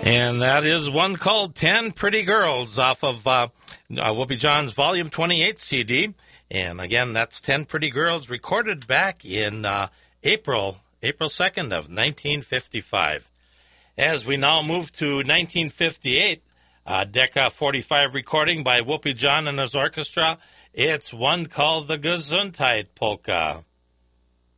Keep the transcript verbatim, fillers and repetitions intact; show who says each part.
Speaker 1: And that is one called Ten Pretty Girls off of uh, uh, Whoopi John's Volume twenty-eight C D. And again, that's Ten Pretty Girls, recorded back in uh, April, April second of nineteen fifty-five. As we now move to nineteen fifty-eight, uh, Decca forty-five recording by Whoopi John and his orchestra. It's one called the Gesundheit Polka.